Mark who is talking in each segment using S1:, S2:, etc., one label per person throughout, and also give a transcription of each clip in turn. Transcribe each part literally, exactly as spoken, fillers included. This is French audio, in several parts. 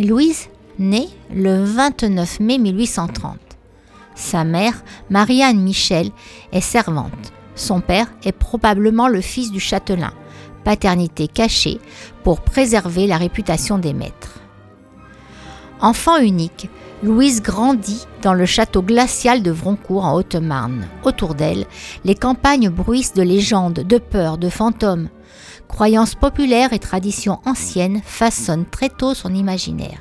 S1: Louise naît le vingt-neuf mai mille huit cent trente. Sa mère, Marie-Anne Michel, est servante. Son père est probablement le fils du châtelain, paternité cachée pour préserver la réputation des maîtres. Enfant unique, Louise grandit dans le château glacial de Vroncourt en Haute-Marne. Autour d'elle, les campagnes bruissent de légendes, de peurs, de fantômes. Croyances populaires et traditions anciennes façonnent très tôt son imaginaire.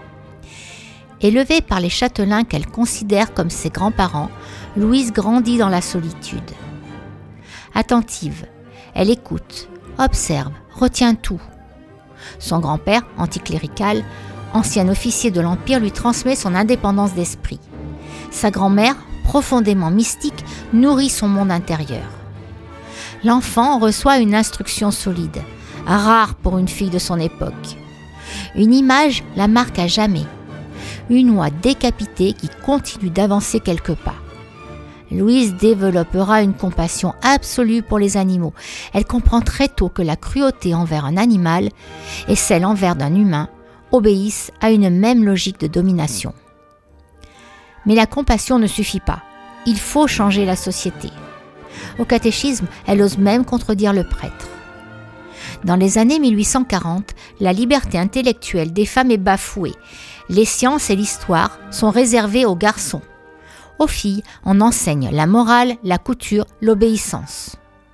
S1: Élevée par les châtelains qu'elle considère comme ses grands-parents, Louise grandit dans la solitude. Attentive, elle écoute, observe, retient tout. Son grand-père, anticlérical, ancien officier de l'Empire, lui transmet son indépendance d'esprit. Sa grand-mère, profondément mystique, nourrit son monde intérieur. L'enfant reçoit une instruction solide, rare pour une fille de son époque. Une image la marque à jamais. Une oie décapitée qui continue d'avancer quelques pas. Louise développera une compassion absolue pour les animaux. Elle comprend très tôt que la cruauté envers un animal et celle envers un humain obéissent à une même logique de domination. Mais la compassion ne suffit pas. Il faut changer la société. Au catéchisme, elle ose même contredire le prêtre. Dans les années mille huit cent quarante, la liberté intellectuelle des femmes est bafouée. Les sciences et l'histoire sont réservées aux garçons. Aux filles, on enseigne la morale, la couture, l'obéissance.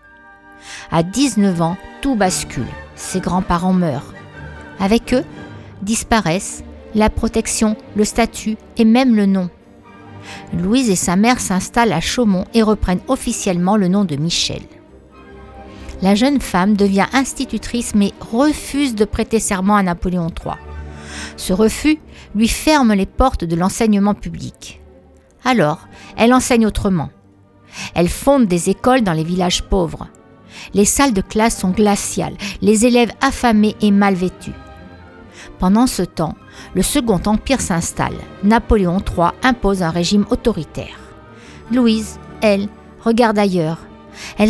S1: À dix-neuf ans, tout bascule. Ses grands-parents meurent. Avec eux, disparaissent la protection, le statut et même le nom. Louise et sa mère s'installent à Chaumont et reprennent officiellement le nom de Michel. La jeune femme devient institutrice mais refuse de prêter serment à Napoléon trois. Ce refus lui ferme les portes de l'enseignement public. Alors, elle enseigne autrement. Elle fonde des écoles dans les villages pauvres. Les salles de classe sont glaciales, les élèves affamés et mal vêtus. Pendant ce temps, le Second Empire s'installe. Napoléon trois impose un régime autoritaire. Louise, elle, regarde ailleurs. Elle